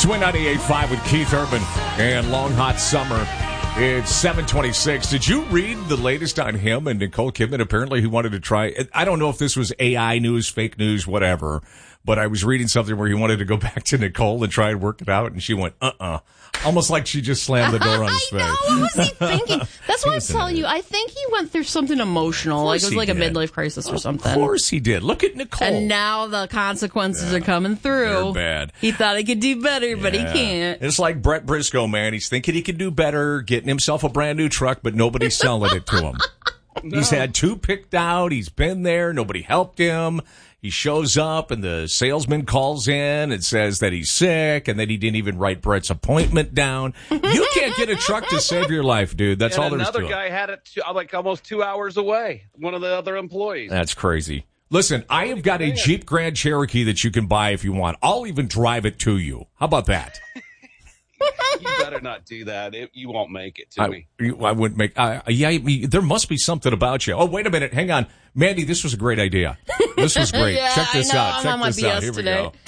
Swing 98.5 with Keith Urban and Long Hot Summer. It's 7:26. Did you read the latest on him and Nicole Kidman? Apparently he wanted to try. I don't know if this was AI news, fake news, whatever, but I was reading something where he wanted to go back to Nicole and try and work it out, and she went, almost like she just slammed the door on his face. I know. What was he thinking? That's what I'm telling you. I think he went through something emotional. Like it was like a midlife crisis or something. Of course he did. Look at Nicole. And now the consequences are coming through. They're bad. He thought he could do better, but he can't. It's like Brett Briscoe, man. He's thinking he could do better, getting himself a brand new truck, but nobody's selling it to him. No. He's had two picked out. He's been there. Nobody helped him. He shows up, and the salesman calls in and says that he's sick and that he didn't even write Brett's appointment down. You can't get a truck to save your life, dude. That's all there's to it. Another guy had it like almost 2 hours away, one of the other employees. That's crazy. Listen, I have got a Jeep Grand Cherokee that you can buy if you want. I'll even drive it to you. How about that? You better not do that. You won't make it to me. I wouldn't make. There must be something about you. Oh, wait a minute. Hang on. Mandy, this was a great idea. This was great. Yeah, Check this out. I'm Check on my this out. BS Here we today. go.